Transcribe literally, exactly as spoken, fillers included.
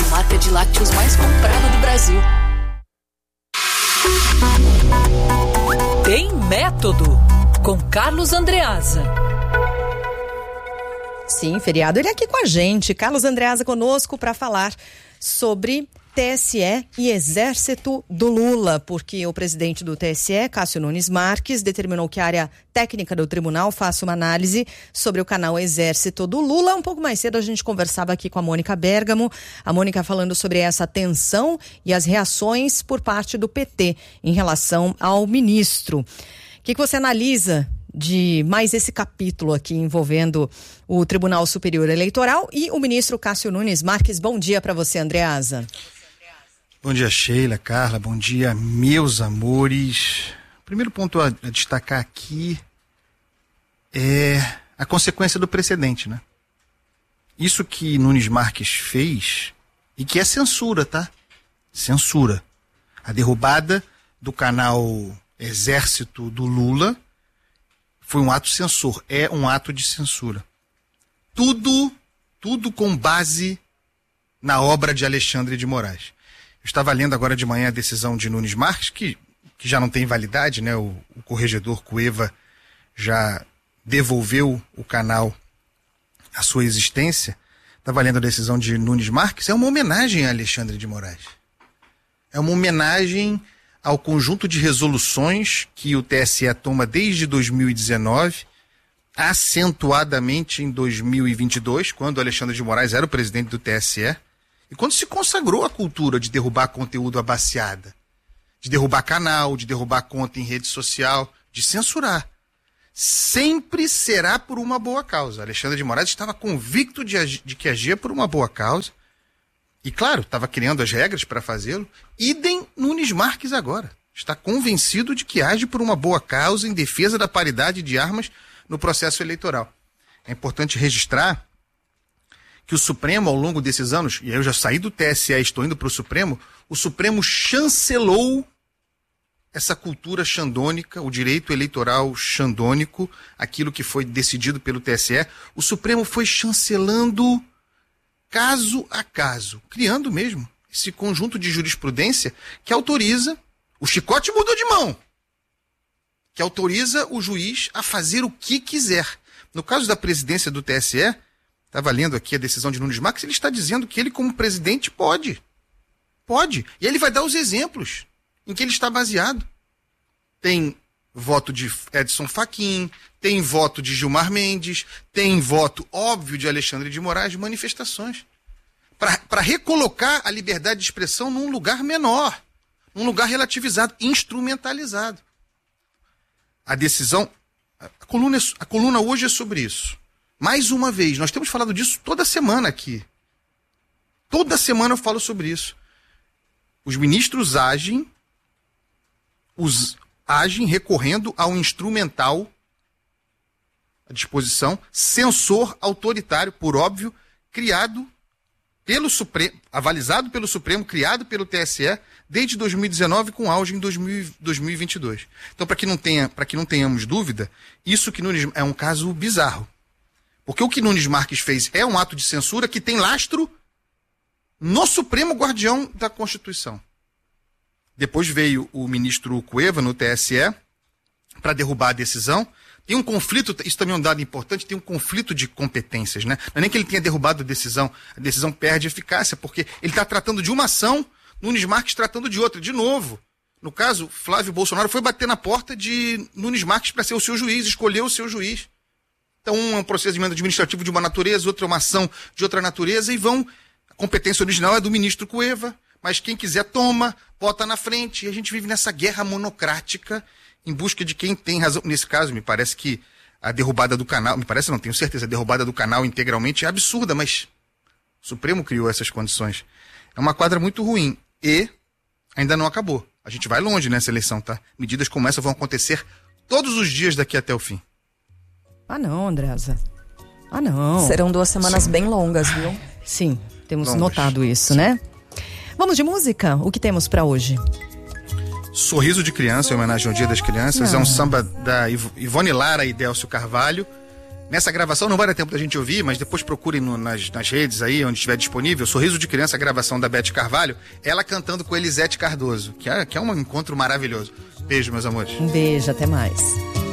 a marca de lácteos mais comprada do Brasil. Tem Método, com Carlos Andreasa. Sim, feriado, ele é aqui com a gente. Carlos Andreasa conosco para falar sobre T S E e Exército do Lula, porque o presidente do T S E, Cássio Nunes Marques, determinou que a área técnica do tribunal faça uma análise sobre o canal Exército do Lula. Um pouco mais cedo a gente conversava aqui com a Mônica Bergamo, a Mônica falando sobre essa tensão e as reações por parte do P T em relação ao ministro. O que, que você analisa de mais esse capítulo aqui envolvendo o Tribunal Superior Eleitoral e o ministro Cássio Nunes Marques? Bom dia para você, Andreasa. Bom dia, Sheila, Carla, bom dia, meus amores. O primeiro ponto a destacar aqui é a consequência do precedente, né? Isso que Nunes Marques fez, e que é censura, tá? Censura. A derrubada do canal Exército do Lula foi um ato censor, é um ato de censura. Tudo, tudo com base na obra de Alexandre de Moraes. Eu estava lendo agora de manhã a decisão de Nunes Marques, que, que já não tem validade, né? O, o corregedor Cueva já devolveu o canal à sua existência. Estava lendo a decisão de Nunes Marques, é uma homenagem a Alexandre de Moraes. É uma homenagem ao conjunto de resoluções que o T S E toma desde dois mil e dezenove, acentuadamente em dois mil e vinte e dois, quando Alexandre de Moraes era o presidente do T S E, e quando se consagrou a cultura de derrubar conteúdo abaciada, de derrubar canal, de derrubar conta em rede social, de censurar. Sempre será por uma boa causa. Alexandre de Moraes estava convicto de, agi- de que agia por uma boa causa. E, claro, estava criando as regras para fazê-lo. Idem Nunes Marques agora. Está convencido de que age por uma boa causa em defesa da paridade de armas no processo eleitoral. É importante registrar que o Supremo, ao longo desses anos, e aí eu já saí do T S E e estou indo para o Supremo, o Supremo chancelou essa cultura xandônica, o direito eleitoral xandônico, aquilo que foi decidido pelo T S E. O Supremo foi chancelando caso a caso, criando mesmo esse conjunto de jurisprudência que autoriza, o chicote mudou de mão, que autoriza o juiz a fazer o que quiser. No caso da presidência do T S E, estava lendo aqui a decisão de Nunes Marques, ele está dizendo que ele, como presidente, pode. Pode. E ele vai dar os exemplos em que ele está baseado. Tem voto de Edson Fachin, tem voto de Gilmar Mendes, tem voto óbvio de Alexandre de Moraes, de manifestações. Para recolocar a liberdade de expressão num lugar menor, num lugar relativizado, instrumentalizado. A decisão, a coluna, a coluna hoje é sobre isso. Mais uma vez, nós temos falado disso toda semana aqui. Toda semana eu falo sobre isso. Os ministros agem, os, agem recorrendo ao instrumental, à disposição, censor autoritário, por óbvio, criado pelo Supremo, avalizado pelo Supremo, criado pelo T S E, desde dois mil e dezenove, com auge em dois mil, dois mil e vinte e dois. Então, para que não tenha, para que não tenhamos dúvida, isso que Nunes, é um caso bizarro. Porque o que Nunes Marques fez é um ato de censura que tem lastro no Supremo Guardião da Constituição. Depois veio o ministro Cueva no T S E para derrubar a decisão. Tem um conflito, isso também é um dado importante, tem um conflito de competências, né? Não é nem que ele tenha derrubado a decisão, a decisão perde eficácia, porque ele está tratando de uma ação, Nunes Marques tratando de outra, de novo. No caso, Flávio Bolsonaro foi bater na porta de Nunes Marques para ser o seu juiz, escolher o seu juiz. Então, um é um procedimento administrativo de uma natureza, outro é uma ação de outra natureza, e vão... A competência original é do ministro Cueva, mas quem quiser toma, bota na frente, e a gente vive nessa guerra monocrática em busca de quem tem razão. Nesse caso, me parece que a derrubada do canal, me parece, não tenho certeza, a derrubada do canal integralmente é absurda, mas o Supremo criou essas condições. É uma quadra muito ruim, e ainda não acabou. A gente vai longe nessa eleição, tá? Medidas como essa vão acontecer todos os dias daqui até o fim. Ah não, Andreasa. Ah não. Serão duas semanas Sim. bem longas, viu? Sim, temos Longas. notado isso, né? Vamos de música? O que temos pra hoje? Sorriso de Criança, em homenagem ao Dia das Crianças. Ah. É um samba da Iv- Ivone Lara e Délcio Carvalho. Nessa gravação, não vai dar tempo da gente ouvir, mas depois procurem no, nas, nas redes aí, onde estiver disponível, Sorriso de Criança, a gravação da Beth Carvalho, ela cantando com Elisete Cardoso, que é, que é um encontro maravilhoso. Beijo, meus amores. Um beijo, até mais.